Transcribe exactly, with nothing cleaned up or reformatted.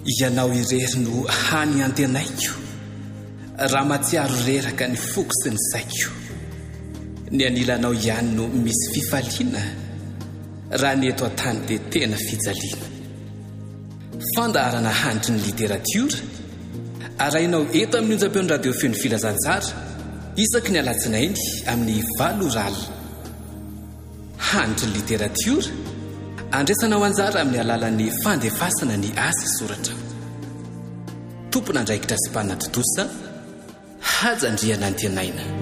ianao irery no hany antenaiko raha matsiaro reraka ny foko sy ny saiko ny anilanao ihany no misy fifaliana raha ny eto an-tany dia tena fijaliana fandaharana handry ny literatiora arahinao eto amin'ny onjam-peon'ny radio feno filazantsara isaky ny alatsinainy amin'ny valo rala handry ny literatiora andraisanao anjara amin'ny alalan'ny fandefasana ny asa soratra tompona andraikitra sy mpanatotosa hajandriana ny tenaina